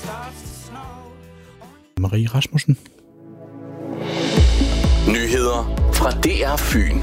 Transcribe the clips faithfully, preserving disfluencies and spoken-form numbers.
Marie Rasmussen. Nyheder fra D R Fyn.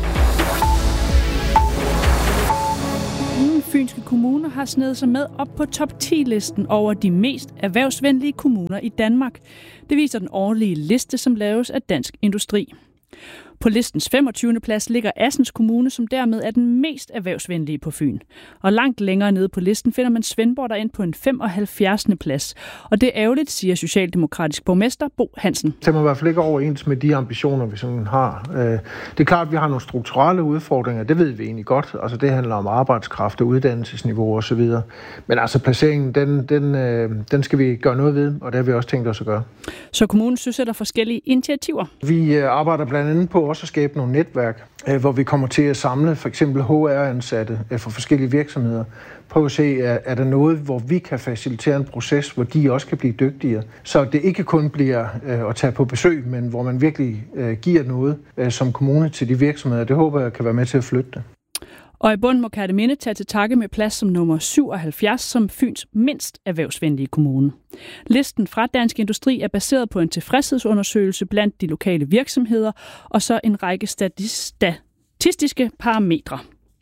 Fynske kommuner har snedet sig med op på top ti-listen over de mest erhvervsvenlige kommuner i Danmark. Det viser den årlige liste, som laves af Dansk Industri. På listens femogtyvende plads ligger Assens Kommune, som dermed er den mest erhvervsvenlige på Fyn. Og langt længere nede på listen finder man Svendborg der ind på en femoghalvfjerdsende plads. Og det er ærgerligt, siger socialdemokratisk borgmester Bo Hansen. Det må i hvert fald ikke overens med de ambitioner, vi sådan har. Det er klart, at vi har nogle strukturelle udfordringer, det ved vi egentlig godt. Altså det handler om arbejdskraft og uddannelsesniveau osv. Men altså placeringen, den, den, den skal vi gøre noget ved, og det har vi også tænkt os at gøre. Så kommunen søsætter forskellige initiativer. Vi arbejder blandt andet på også at skabe nogle netværk, hvor vi kommer til at samle for eksempel H R-ansatte for forskellige virksomheder. Prøv at se, er der noget, hvor vi kan facilitere en proces, hvor de også kan blive dygtigere. Så det ikke kun bliver at tage på besøg, men hvor man virkelig giver noget som kommune til de virksomheder. Det håber jeg kan være med til at flytte det. Og i bund må Kerteminde tage til takke med plads som nummer syvoghalvfjerds som Fyns mindst erhvervsvenlige kommune. Listen fra Dansk Industri er baseret på en tilfredshedsundersøgelse blandt de lokale virksomheder og så en række statistiske parametre.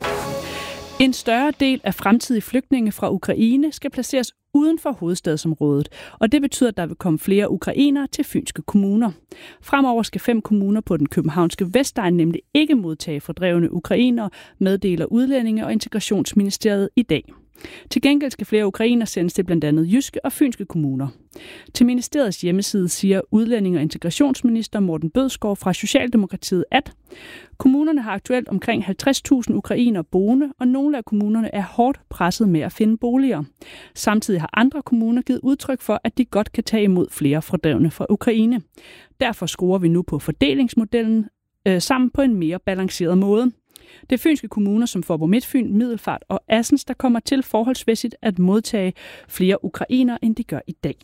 En større del af fremtidige flygtninge fra Ukraine skal placeres uden for hovedstadsområdet, og det betyder, at der vil komme flere ukrainere til fynske kommuner. Fremover skal fem kommuner på den københavnske Vestegn nemlig ikke modtage fordrevne ukrainere, meddeler Udlændinge- og Integrationsministeriet i dag. Til gengæld skal flere ukrainer sendes til blandt andet jyske og fynske kommuner. Til ministeriets hjemmeside siger Udlændinge- og Integrationsminister Morten Bødskov fra Socialdemokratiet, at kommunerne har aktuelt omkring halvtreds tusind ukrainere boende, og nogle af kommunerne er hårdt presset med at finde boliger. Samtidig har andre kommuner givet udtryk for, at de godt kan tage imod flere fordrevne fra Ukraine. Derfor skruer vi nu på fordelingsmodellen øh, sammen på en mere balanceret måde. Det er fynske kommuner som Faaborg Midtfyn, Middelfart og Assens, der kommer til forholdsmæssigt at modtage flere ukrainere, end de gør i dag.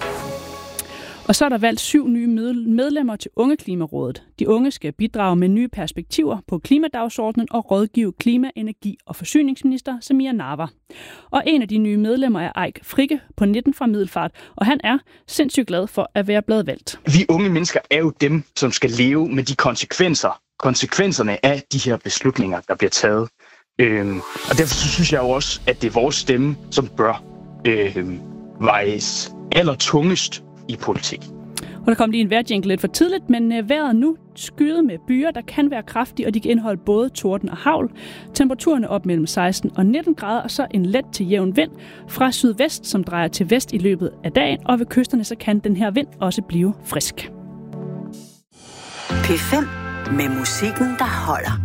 Og så er der valgt syv nye medlemmer til Ungeklimarådet. De unge skal bidrage med nye perspektiver på klimadagsordenen og rådgive klima-, energi- og forsyningsminister Samir Nawa. Og en af de nye medlemmer er Eik Frigge på nitten fra Middelfart, og han er sindssygt glad for at være blevet valgt. Vi unge mennesker er jo dem, som skal leve med de konsekvenser, konsekvenserne af de her beslutninger, der bliver taget. Øhm, og derfor så synes jeg jo også, at det er vores stemme, som bør øhm, vejes allertungest i politik. Og der kom lige en vejrjingle lidt for tidligt, men øh, vejret nu skyet med byer, der kan være kraftige, og de kan indeholde både torden og hagl. Temperaturen er op mellem seksten og nitten grader, og så en let til jævn vind fra sydvest, som drejer til vest i løbet af dagen, og ved kysterne så kan den her vind også blive frisk. P fem med musikken, der holder.